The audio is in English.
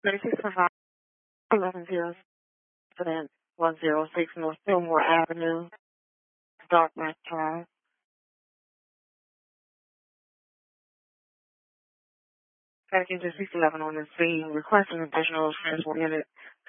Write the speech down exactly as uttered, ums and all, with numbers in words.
thirty-six five eleven zero one zero six North Fillmore Avenue, Dartmouth Drive. Traffic Agency eleven on the scene, requesting additional transport unit